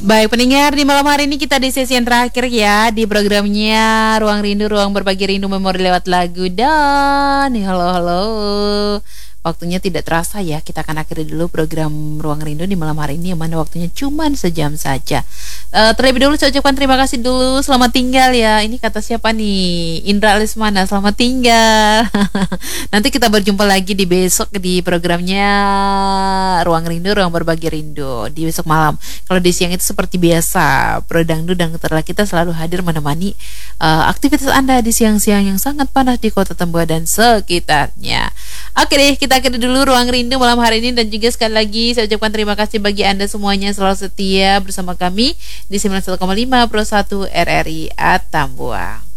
Baik pendengar, di malam hari ini kita di sesi yang terakhir ya di programnya Ruang Rindu, Ruang Berbagi Rindu Memori lewat lagu. Dan halo halo, waktunya tidak terasa ya, kita akan akhiri dulu program Ruang Rindu di malam hari ini, yang mana waktunya cuma sejam saja. Terlebih dulu saya ucapkan terima kasih dulu, selamat tinggal ya. Ini kata siapa nih? Indra Lesmana, selamat tinggal. Nanti kita berjumpa lagi di besok di programnya Ruang Rindu, Ruang Berbagi Rindu di besok malam. Kalau di siang itu seperti biasa, Pro Dangdut dan Keterla kita selalu hadir menemani aktivitas Anda di siang-siang yang sangat panas di Kota Tembua dan sekitarnya. Oke deh, kita akhiri dulu Ruang Rindu malam hari ini, dan juga sekali lagi saya ucapkan terima kasih bagi Anda semuanya selalu setia bersama kami di 91,5 Pro 1 RRI Atambua.